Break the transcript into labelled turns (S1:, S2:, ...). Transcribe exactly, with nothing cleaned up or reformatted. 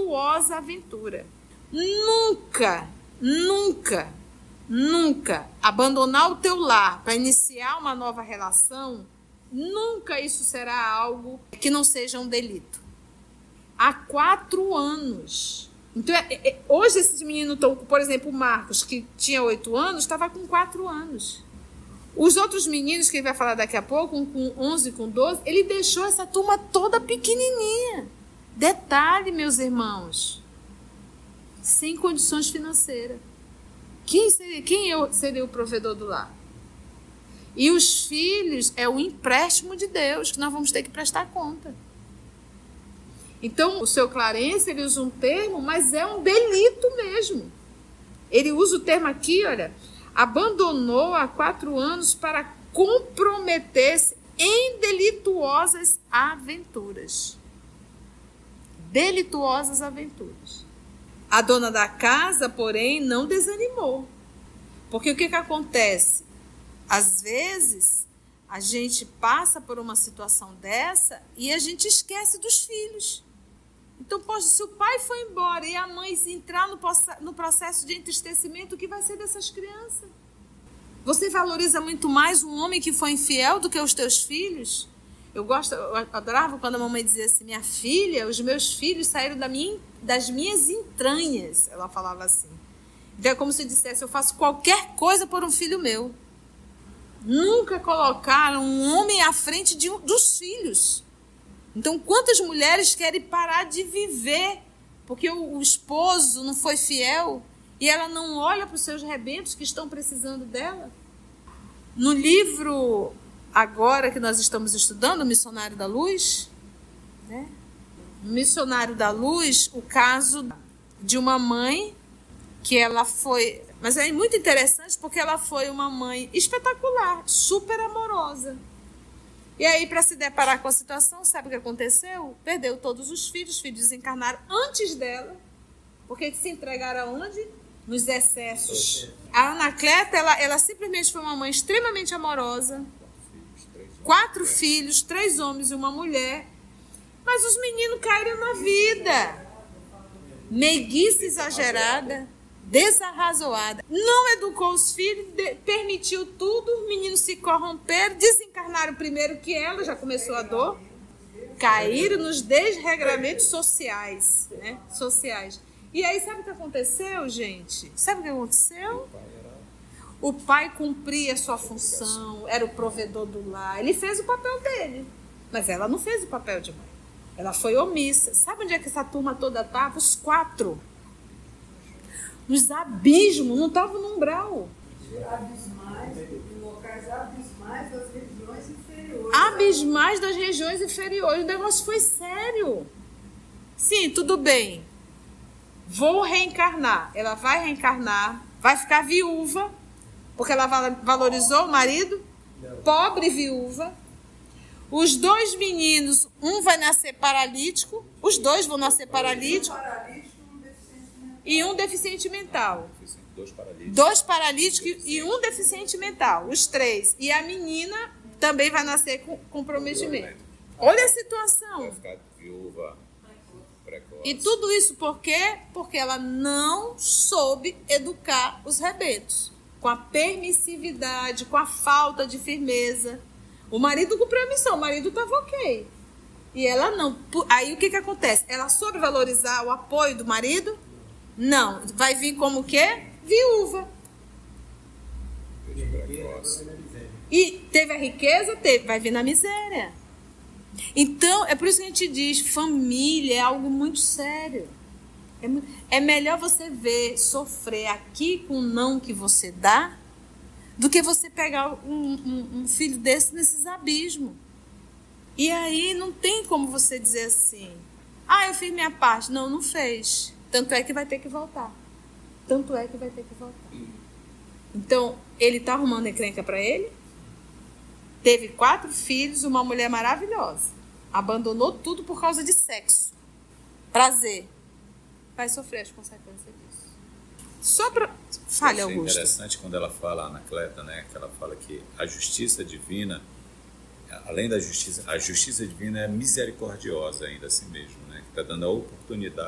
S1: delituosa aventura. Nunca, nunca, nunca abandonar o teu lar para iniciar uma nova relação, nunca isso será algo que não seja um delito. Há quatro anos. Então, é, é, hoje esses meninos estão, por exemplo, o Marcos, que tinha oito anos, estava com quatro anos. Os outros meninos, que ele vai falar daqui a pouco, um com onze, com doze, ele deixou essa turma toda pequenininha. Detalhe, meus irmãos, sem condições financeiras. Quem seria, quem eu seria o provedor do lar? E os filhos é o empréstimo de Deus, que nós vamos ter que prestar conta. Então, o seu Clarence, ele usa um termo, mas é um delito mesmo. Ele usa o termo aqui, olha, abandonou há quatro anos para comprometer-se em delituosas aventuras. Delituosas aventuras. A dona da casa, porém, não desanimou. Porque o que, que acontece? Às vezes, a gente passa por uma situação dessa e a gente esquece dos filhos. Então, poxa, se o pai foi embora e a mãe entrar no processo de entristecimento, o que vai ser dessas crianças? Você valoriza muito mais um homem que foi infiel do que os teus filhos? Eu gosto, eu adorava quando a mamãe dizia assim, minha filha, os meus filhos saíram da minha, das minhas entranhas. Ela falava assim. Então é como se dissesse, eu faço qualquer coisa por um filho meu. Nunca colocaram um homem à frente de, dos filhos. Então, quantas mulheres querem parar de viver porque o, o esposo não foi fiel e ela não olha para os seus rebentos que estão precisando dela? No livro, agora que nós estamos estudando, o Missionário da Luz, né? No Missionário da Luz, o caso de uma mãe que ela foi... Mas é muito interessante porque ela foi uma mãe espetacular, super amorosa. E aí, para se deparar com a situação, sabe o que aconteceu? Perdeu todos os filhos, os filhos desencarnaram antes dela, porque se entregaram aonde? Nos excessos. A Anacleta, ela, ela simplesmente foi uma mãe extremamente amorosa. Quatro filhos, três homens e uma mulher. Mas os meninos caíram na vida. Meiguice exagerada, desarrazoada. Não educou os filhos, de, permitiu tudo, os meninos se corromperam, desencarnaram primeiro que ela, já começou a dor. Caíram nos desregramentos sociais, né? Sociais. E aí, sabe o que aconteceu, gente? Sabe o que aconteceu? O pai cumpria a sua função, era o provedor do lar. Ele fez o papel dele, mas ela não fez o papel de mãe. Ela foi omissa. Sabe onde é que essa turma toda estava? Os quatro. Nos abismos, não estavam no umbral.
S2: Abismais, em locais abismais das regiões inferiores.
S1: Abismais das regiões inferiores. O negócio foi sério. Sim, tudo bem. Vou reencarnar. Ela vai reencarnar, vai ficar viúva, porque ela valorizou o marido, pobre viúva. Os dois meninos, um vai nascer paralítico, os dois vão nascer paralíticos, e um deficiente mental.
S3: Dois paralíticos.
S1: Dois paralíticos e um deficiente mental, os três. E a menina também vai nascer com comprometimento. Olha a situação.
S3: Vai ficar viúva precoce.
S1: E tudo isso por quê? Porque ela não soube educar os rebentos. Com a permissividade, com a falta de firmeza. O marido cumpriu a missão, o marido estava ok. E ela não. Aí o que, que acontece? Ela soube valorizar o apoio do marido? Não. Vai vir como o quê? Viúva. E teve a riqueza? Teve. Vai vir na miséria. Então, é por isso que a gente diz, família é algo muito sério. É, muito, é melhor você ver, sofrer aqui com o não que você dá, do que você pegar um, um, um filho desse nesses abismos. E aí não tem como você dizer assim, ah, eu fiz minha parte. Não, não fez. Tanto é que vai ter que voltar. Tanto é que vai ter que voltar. Então, ele está arrumando encrenca para ele. Teve quatro filhos, uma mulher maravilhosa. Abandonou tudo por causa de sexo. Prazer. Vai sofrer as consequências disso. Só para... Fale, Augusto.
S3: É interessante quando ela fala, a Anacleta, né, que ela fala que a justiça divina, além da justiça, a justiça divina é misericordiosa ainda assim mesmo, né, que está dando a oportunidade